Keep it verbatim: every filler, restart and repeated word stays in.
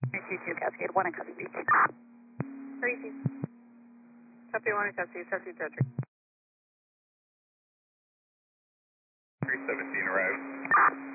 three two two, Cascade one and Custody. three two. Copy one and Custody, Custody Patrick. three seventeen arrived.